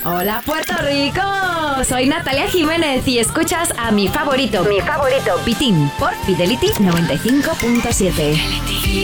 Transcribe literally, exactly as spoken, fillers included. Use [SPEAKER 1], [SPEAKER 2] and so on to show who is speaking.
[SPEAKER 1] Hola Puerto Rico, soy Natalia Jiménez y escuchas a mi favorito, mi favorito, Pitín, por Fidelity noventa y cinco punto siete.